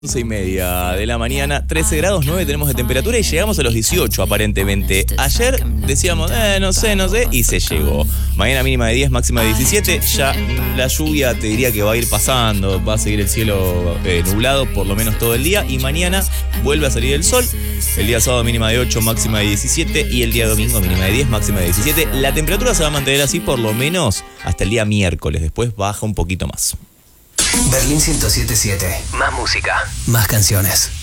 11:30 de la mañana, 13 grados 9 tenemos de temperatura y llegamos a los 18 aparentemente. Ayer decíamos, no sé, y se llegó. Mañana mínima de 10, máxima de 17. Ya la lluvia te diría que va a ir pasando, va a seguir el cielo nublado por lo menos todo el día. Y mañana vuelve a salir el sol. El día sábado mínima de 8, máxima de 17. Y el día domingo mínima de 10, máxima de 17. La temperatura se va a mantener así por lo menos hasta el día miércoles. Después baja un poquito más. Berlín 107.7. Más música, más canciones.